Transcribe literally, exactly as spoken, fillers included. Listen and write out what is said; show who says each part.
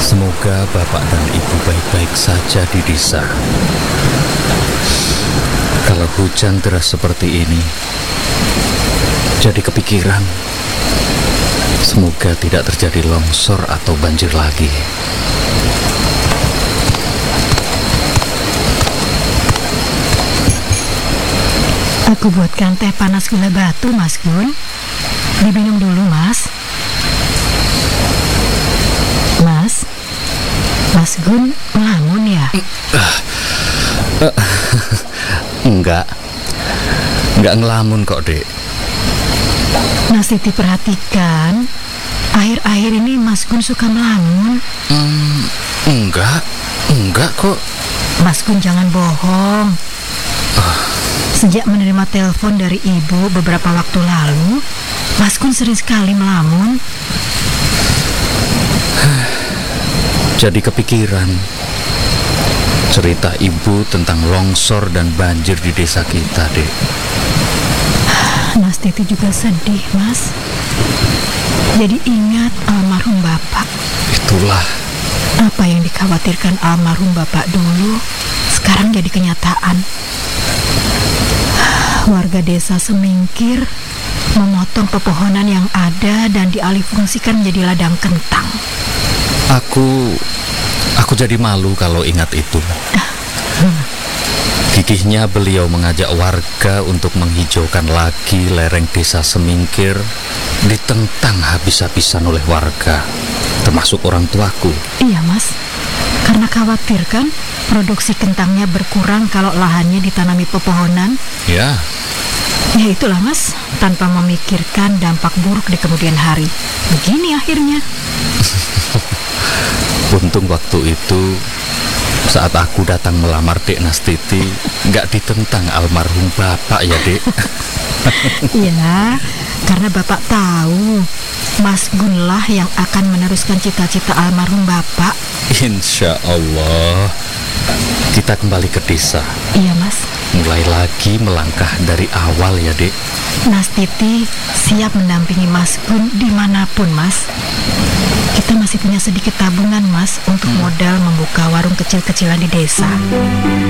Speaker 1: Semoga bapak dan ibu baik-baik saja di desa. Kalau hujan deras seperti ini, jadi kepikiran, semoga tidak terjadi longsor atau banjir lagi.
Speaker 2: Aku buatkan teh panas gula batu, Mas Gun. Diminum dulu, Mas. Mas, Mas Gun ngelamun ya?
Speaker 1: Enggak, enggak ngelamun kok, Dek.
Speaker 2: Mas Titi perhatikan, akhir-akhir ini Mas Gun suka melamun.
Speaker 1: Hmm, enggak, enggak kok.
Speaker 2: Mas Gun jangan bohong. Sejak menerima telepon dari ibu beberapa waktu lalu, Mas Gun sering sekali melamun.
Speaker 1: Jadi kepikiran cerita ibu tentang longsor dan banjir di desa kita, Dek.
Speaker 2: Mas Titi juga sedih, Mas. Jadi ingat almarhum Bapak.
Speaker 1: Itulah.
Speaker 2: Apa yang dikhawatirkan almarhum Bapak dulu, sekarang jadi kenyataan. Warga desa Semingkir memotong pepohonan yang ada dan dialihfungsikan menjadi ladang kentang.
Speaker 1: Aku, aku jadi malu kalau ingat itu. Gigihnya beliau mengajak warga untuk menghijaukan lagi lereng desa Semingkir, ditentang habis-habisan oleh warga, termasuk orang tuaku.
Speaker 2: Iya, Mas. Karena khawatir kan produksi kentangnya berkurang kalau lahannya ditanami pepohonan.
Speaker 1: Ya.
Speaker 2: Ya itulah, Mas, tanpa memikirkan dampak buruk di kemudian hari. Begini akhirnya.
Speaker 1: Untung waktu itu saat aku datang melamar Dek Nastiti, nggak ditentang almarhum Bapak ya, Dek.
Speaker 2: Iya, karena Bapak tahu Mas Gun lah yang akan meneruskan cita-cita almarhum Bapak.
Speaker 1: Insya Allah kita kembali ke desa.
Speaker 2: Iya, Mas.
Speaker 1: Mulai lagi melangkah dari awal ya, Dek.
Speaker 2: Mas Titi siap mendampingi Mas Gun dimanapun, Mas. Kita masih punya sedikit tabungan, Mas, untuk modal membuka warung kecil-kecilan di desa.